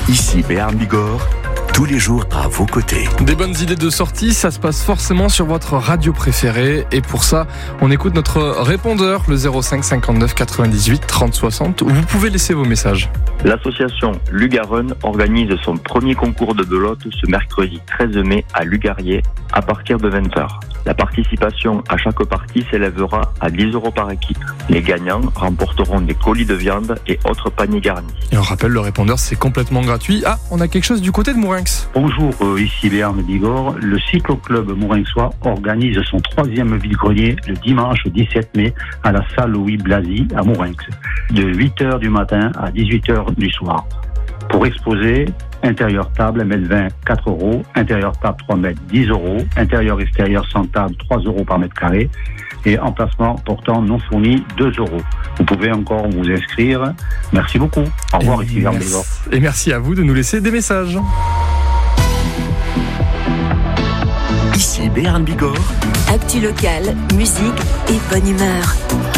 Ici Béarn Bigorre, tous les jours à vos côtés. Des bonnes idées de sortie, ça se passe forcément sur votre radio préférée. Et pour ça, on écoute notre répondeur, le 05 59 98 30 60, où vous pouvez laisser vos messages. L'association Lugaron organise son premier concours de belote ce mercredi 13 mai à Lugarier à partir de 20h. La participation à chaque partie s'élèvera à 10 € par équipe. Les gagnants remporteront des colis de viande et autres paniers garnis. Et on rappelle, le répondeur, c'est complètement gratuit. Ah, on a quelque chose du côté de Mourinx. Bonjour, ici Béarn Bigorre. Le cyclo-club mourinxois organise son 3e vide-grenier le dimanche 17 mai à la salle Louis Blasi à Mourinx, de 8h du matin à 18h du soir. Pour exposer, intérieur table 1m20 4 €, intérieur table 3 mètres 10 €, intérieur extérieur sans table 3 € par mètre carré et emplacement portant non fourni 2 €. Vous pouvez encore vous inscrire. Merci beaucoup. Au revoir, ici Béarn Bigorre. Et merci à vous de nous laisser des messages. Ici Béarn Bigorre. Actu locale, musique et bonne humeur.